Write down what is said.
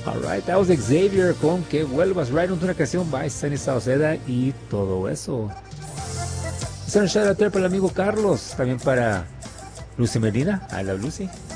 Alright, that was Xavier con Que Vuelvas, right, una canción by Sunny Sauceda y todo eso. Es un shout out para el amigo Carlos, también para Lucy Medina, I love Lucy.